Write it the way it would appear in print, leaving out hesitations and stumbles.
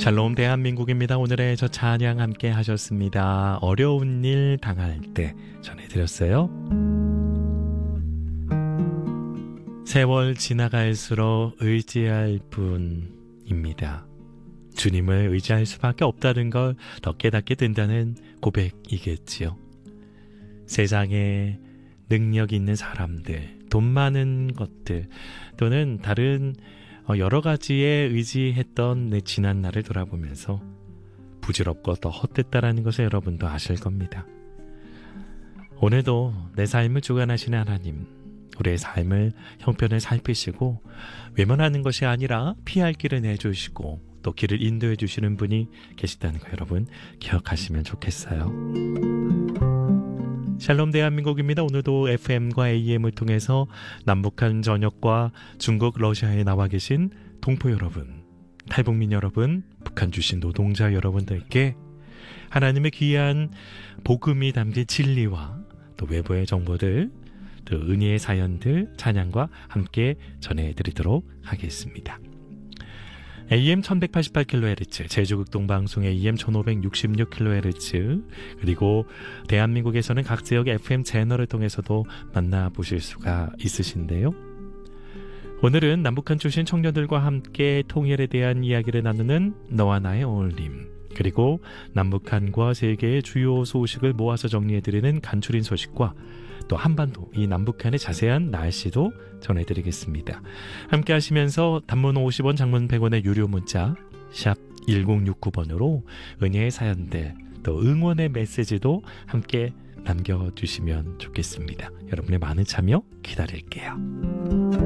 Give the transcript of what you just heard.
샬롬 대한민국입니다. 오늘의 저 찬양 함께 하셨습니다. 어려운 일 당할 때 전해드렸어요. 세월 지나갈수록 의지할 뿐입니다. 주님을 의지할 수밖에 없다는 걸 더 깨닫게 된다는 고백이겠지요. 세상에 능력 있는 사람들, 돈 많은 것들 또는 다른 여러 가지에 의지했던 내 지난 날을 돌아보면서 부질없고 더 헛됐다라는 것을 여러분도 아실 겁니다. 오늘도 내 삶을 주관하시는 하나님, 우리의 삶을 형편을 살피시고 외면하는 것이 아니라 피할 길을 내주시고 또 길을 인도해 주시는 분이 계시다는 거 여러분 기억하시면 좋겠어요. 샬롬 대한민국입니다. 오늘도 FM과 AM을 통해서 남북한 전역과 중국, 러시아에 나와 계신 동포 여러분, 탈북민 여러분, 북한 주신 노동자 여러분들께 하나님의 귀한 복음이 담긴 진리와 또 외부의 정보들, 또 은혜의 사연들, 찬양과 함께 전해드리도록 하겠습니다. AM 1188kHz, 제주극동방송 AM 1566kHz, 그리고 대한민국에서는 각 지역 FM 채널을 통해서도 만나보실 수가 있으신데요. 오늘은 남북한 출신 청년들과 함께 통일에 대한 이야기를 나누는 너와 나의 어울림, 그리고 남북한과 세계의 주요 소식을 모아서 정리해드리는 간추린 소식과 또 한반도, 이 남북한의 자세한 날씨도 전해드리겠습니다. 함께 하시면서 단문 50원, 장문 100원의 유료 문자 샵 1069번으로 은혜의 사연들, 또 응원의 메시지도 함께 남겨주시면 좋겠습니다. 여러분의 많은 참여 기다릴게요.